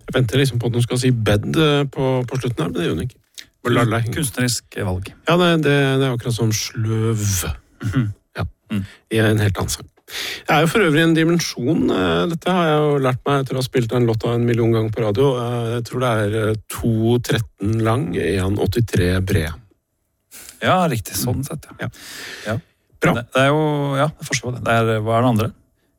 Jeg venter liksom på at hun skal si bed på slutten her, men det gjør hun ikke. Kunstnerisk valg. Ja, det er akkurat som sløv. Ja, i en helt annen sang. Det er jo for øvrig en dimensjon. Dette har jeg jo lært meg etter å ha spilt en låt av 1 million ganger på radio. Jeg tror det er 2,13 lang, 1,83 bred. Ja, riktig. Sånn sett, ja. Bra. Det er jo, jeg forstår det. Hva er det andre?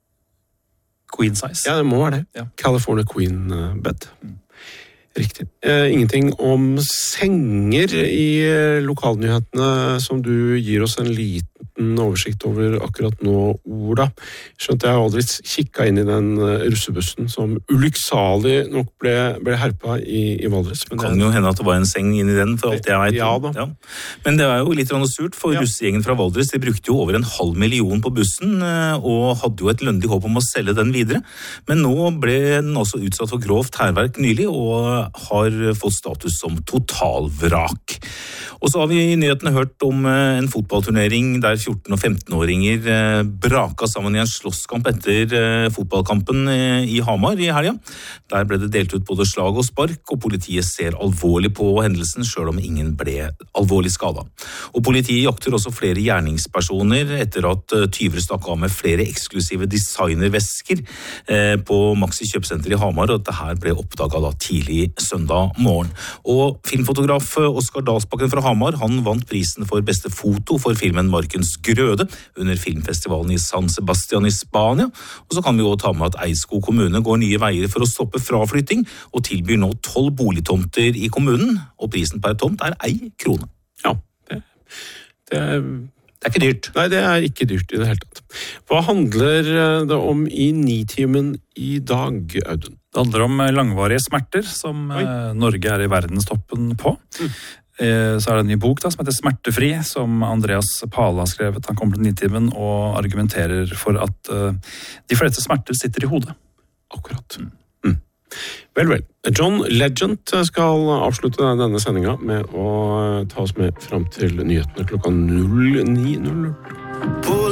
Queen size. Ja, det må være det. Ja. California Queen bed. Riktig. Ingenting om senger i lokalnyhetene som du gir oss en liten oversikt over akkurat nå, Ola. Skjønte jeg aldri kikket inn i den russebussen som ulykksalig nok ble herpa i Valdres. Det kan jo hende at det var en seng inn i den, for alt jeg vet. Ja da. Ja. Men det er jo litt surt, for russegjengen fra Valdres, de brukte jo over 500.000 på bussen, og hadde jo et løndig håp om å selge den videre. Men nå ble den også utsatt for grovt hærverk nylig, og har fått status som totalvrak. Og så har vi i nyhetene hørt om en fotballturnering der 14- og 15-åringer braka sammen i en slåsskamp etter fotballkampen i Hamar i helgen. Der ble det delt ut både slag og spark, og politiet ser alvorlig på hendelsen, selv om ingen ble alvorlig skadet. Og politiet jakter også flere gjerningspersoner etter at tyver stakk av med flere eksklusive designervesker på Maxi kjøpesenter i Hamar, og dette her ble oppdaget da tidlig søndag morgen. Og filmfotograf Oskar Dalsbakken fra Hamar, han vant prisen for beste foto for filmen Markens Grøde under filmfestivalen i San Sebastian i Spania. Og så kan vi jo ta med at Eidskog kommune går nye veier for å stoppe fraflytting, og tilbyr nå 12 boligtomter i kommunen, og prisen per tomt er 1 krone. Ja, det er ikke dyrt. Nei, det er ikke dyrt i det hele tatt. Hva handler det om i Nitimen i dag, Audun? Det handler om langvarige smerter, som Norge er i verdenstoppen på. Så er det en ny bok da, som heter Smertefri, som Andreas Pale har skrevet. Han kommer til Nitimen og argumenterer for at de fleste smerter sitter i hodet. Akkurat. Vel. John Legend skal avslutte denne sendinga med å ta oss med fram til nyhetene klokka 09:00.